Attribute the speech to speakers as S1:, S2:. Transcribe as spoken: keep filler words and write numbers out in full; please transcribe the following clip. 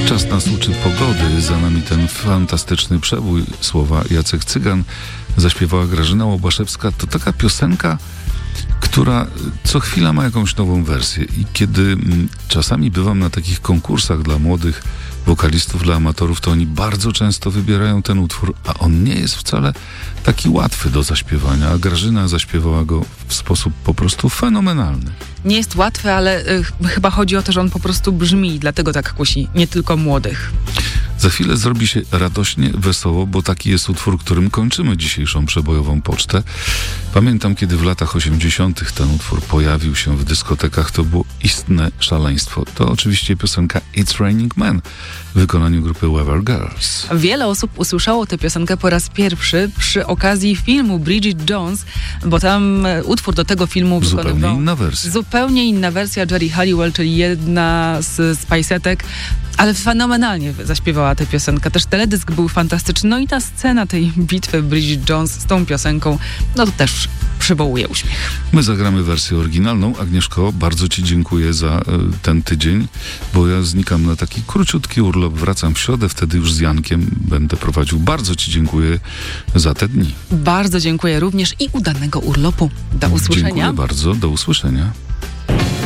S1: Czas nas uczy pogody. Za nami ten fantastyczny przebój słowa Jacek Cygan. Zaśpiewała Grażyna Łobaszewska. To taka piosenka, która co chwila ma jakąś nową wersję. I kiedy mm, czasami bywam na takich konkursach dla młodych wokalistów, dla amatorów, to oni bardzo często wybierają ten utwór, a on nie jest wcale taki łatwy do zaśpiewania, a Grażyna zaśpiewała go w sposób po prostu fenomenalny.
S2: Nie jest łatwy, ale y, chyba chodzi o to, że on po prostu brzmi i dlatego tak kusi, nie tylko młodych.
S1: Za chwilę zrobi się radośnie, wesoło, bo taki jest utwór, którym kończymy dzisiejszą przebojową pocztę. Pamiętam, kiedy w latach osiemdziesiątych ten utwór pojawił się w dyskotekach, to było istne szaleństwo. To oczywiście piosenka It's Raining Men w wykonaniu grupy Weather Girls.
S2: Wiele osób usłyszało tę piosenkę po raz pierwszy przy okazji filmu Bridget Jones, bo tam utwór do tego filmu
S1: Zupełnie
S2: wykonywał...
S1: inna wersja.
S2: Zupełnie inna wersja. Jerry Halliwell, czyli jedna z Spice'etek, ale fenomenalnie zaśpiewała tę piosenkę. Też teledysk był fantastyczny. No i ta scena tej bitwy Bridget Jones z tą piosenką, no to też przywołuje uśmiech.
S1: My zagramy wersję oryginalną. Agnieszko, bardzo Ci dziękuję za y, ten tydzień, bo ja znikam na taki króciutki urlop. Wracam w środę, wtedy już z Jankiem będę prowadził. Bardzo Ci dziękuję za te dni.
S2: Bardzo dziękuję również i udanego urlopu. Do usłyszenia.
S1: Dziękuję bardzo. Do usłyszenia.